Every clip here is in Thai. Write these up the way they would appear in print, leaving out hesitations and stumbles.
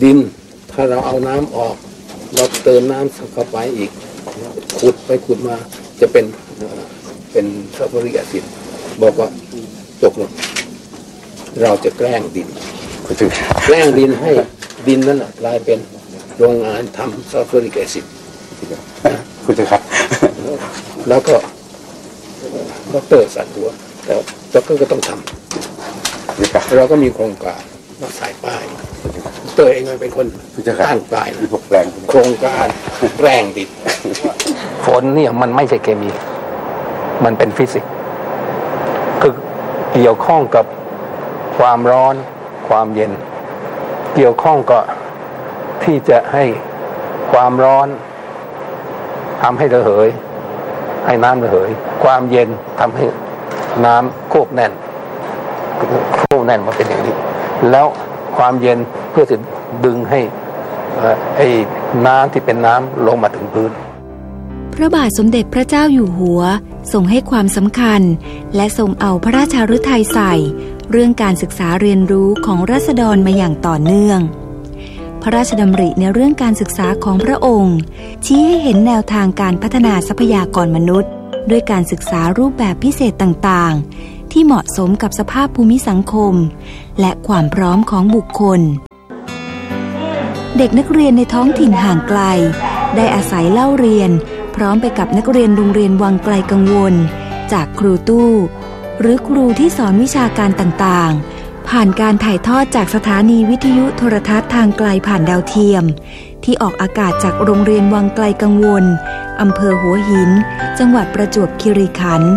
ดินถ้าเราเอาน้ำออกเราเติมน้ำเข้าไปอีกขุดไปขุดมาจะเป็นซัลฟูริกแอซิดบอกว่าตกลงเราจะแกล้งดินแกล้งดินให้ดินนั้นกลายเป็นโรงงานทำซัลฟูริกแอซิดคุณจะครับแล้วก็ดร.สัตว์หัวแต่ดร.ก็ต้องทำเราก็มีโครงการมาใส่ป้ายดร.เองเป็นคนตั้งป้ายโครงการแกล้งดินฝนเนี่ยมันไม่ใช่เคมีมันเป็นฟิสิกส์คือเกี่ยวข้องกับความร้อนความเย็นเกี่ยวข้องกับที่จะให้ความร้อนทำให้ระเหยให้น้ำระเหยความเย็นทำให้น้ำควบแน่นมาเป็นอย่างนี้แล้วความเย็นเพื่อจะดึงให้ไอ้น้ำที่เป็นน้ำลงมาถึงพื้นพระบาทสมเด็จพระเจ้าอยู่หัวทรงให้ความสำคัญและทรงเอาพระราชฤทัยใส่เรื่องการศึกษาเรียนรู้ของราษฎรมาอย่างต่อเนื่องพระราชดำริในเรื่องการศึกษาของพระองค์ชี้ให้เห็นแนวทางการพัฒนาทรัพยากรมนุษย์ด้วยการศึกษารูปแบบพิเศษต่างๆที่เหมาะสมกับสภาพภูมิสังคมและความพร้อมของบุคคลเด็กนักเรียนในท้องถิ่นห่างไกลได้อาศัยเล่าเรียนพร้อมไปกับนักเรียนโรงเรียนวังไกลกังวลจากครูตู้หรือครูที่สอนวิชาการต่างๆผ่านการถ่ายทอดจากสถานีวิทยุโทรทัศน์ทางไกลผ่านดาวเทียมที่ออกอากาศจากโรงเรียนวังไกลกังวลอำเภอหัวหินจังหวัดประจวบคีรีขันธ์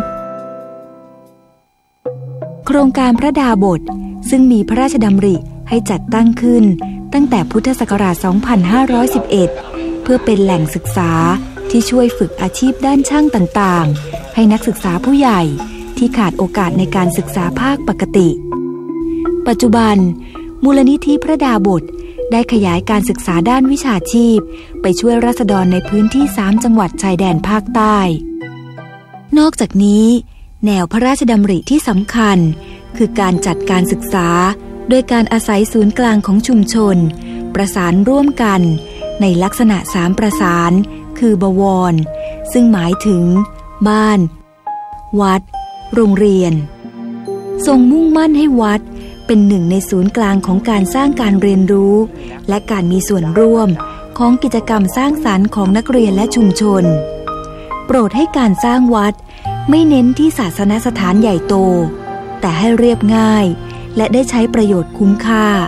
โครงการพระดาบทซึ่งมีพระราชดำริให้จัดตั้งขึ้นตั้งแต่พุทธศักราช 2511 เพื่อเป็นแหล่งศึกษาที่ช่วยฝึกอาชีพด้านช่างต่างๆให้นักศึกษาผู้ใหญ่ที่ขาดโอกาสในการศึกษาภาคปกติปัจจุบันมูลนิธิพระดาบทได้ขยายการศึกษาด้านวิชาชีพไปช่วยราษฎรในพื้นที่3จังหวัดชายแดนภาคใต้นอกจากนี้แนวพระราชดำริที่สำคัญคือการจัดการศึกษาโดยการอาศัยศูนย์กลางของชุมชนประสานร่วมกันในลักษณะ3ประสานคือบวรซึ่งหมายถึงบ้านวัดโรงเรียนทรงมุ่งมั่นให้วัดเป็นหนึ่งในศูนย์กลางของการสร้างการเรียนรู้และการมีส่วนร่วมของกิจกรรมสร้างสรรค์ของนักเรียนและชุมชนโปรดให้การสร้างวัดไม่เน้นที่ศาสนสถานใหญ่โตแต่ให้เรียบง่ายและได้ใช้ประโยชน์คุ้มค่า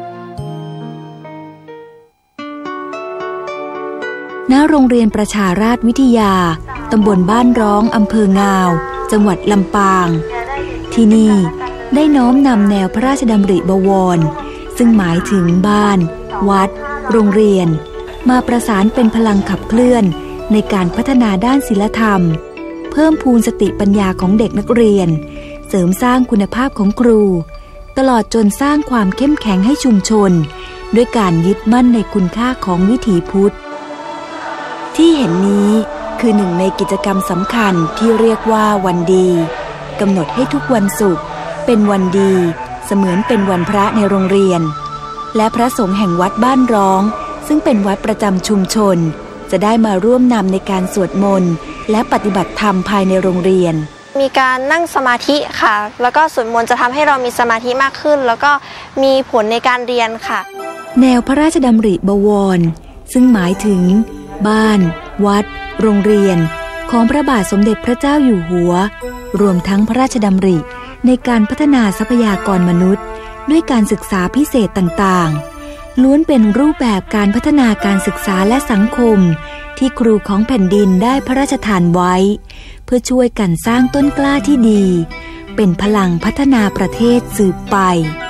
ณ โรงเรียนประชาราษฎร์วิทยาตำบลบ้านร้องอำเภองาวจังหวัดลำปางที่นี่ได้น้อมนำแนวพระราชดำริบวรซึ่งหมายถึงบ้านวัดโรงเรียนมาประสานเป็นพลังขับเคลื่อนในการพัฒนาด้านศีลธรรมเพิ่มพูนสติปัญญาของเด็กนักเรียนเสริมสร้างคุณภาพของครูตลอดจนสร้างความเข้มแข็งให้ชุมชนด้วยการยึดมั่นในคุณค่าของวิถีพุทธที่เห็นนี้คือหนึ่งในกิจกรรมสำคัญที่เรียกว่าวันดีกำหนดให้ทุกวันศุกร์เป็นวันดีเสมือนเป็นวันพระในโรงเรียนและพระสงฆ์แห่งวัดบ้านร้องซึ่งเป็นวัดประจำชุมชนจะได้มาร่วมนำในการสวดมนต์และปฏิบัติธรรมภายในโรงเรียนมีการนั่งสมาธิค่ะแล้วก็สวดมนต์จะทำให้เรามีสมาธิมากขึ้นแล้วก็มีผลในการเรียนค่ะแนวพระราชดำริบวรซึ่งหมายถึงบ้านวัดโรงเรียนของพระบาทสมเด็จพระเจ้าอยู่หัวรวมทั้งพระราชดำริในการพัฒนาทรัพยากรมนุษย์ด้วยการศึกษาพิเศษต่างๆล้วนเป็นรูปแบบการพัฒนาการศึกษาและสังคมที่ครูของแผ่นดินได้พระราชทานไว้เพื่อช่วยกันสร้างต้นกล้าที่ดีเป็นพลังพัฒนาประเทศสืบไป